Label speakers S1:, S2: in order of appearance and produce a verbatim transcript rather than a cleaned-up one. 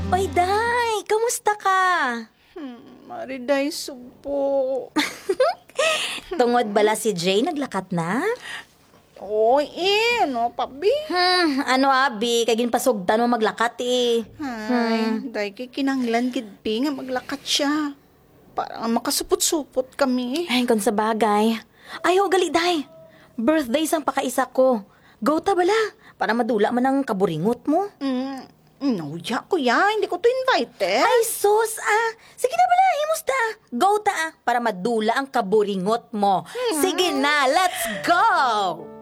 S1: Oy, Day! Kamusta ka?
S2: Hmm, Mariday, subo.
S1: Tungod bala si Jay naglakat na?
S2: Oy, eh, no, pabi?
S1: Hmm, ano abi? Kay ginpasugdan mo maglakat eh.
S2: Ay, day kay kinanglan gidbi nga maglakat siya. Para nga makasupot-supot kami.
S1: Ay, kung sa bagay. Ayaw, gali, Day. Birthday sang pakaisa ko. Go ta bala, para madula man ang kaburingot mo.
S2: Mm, no, ya, kuya, hindi ko to invited.
S1: Ay, sus, ah. Sige na bala, himusta. Go ta, ah, para madula ang kaburingot mo. Sige na, let's go!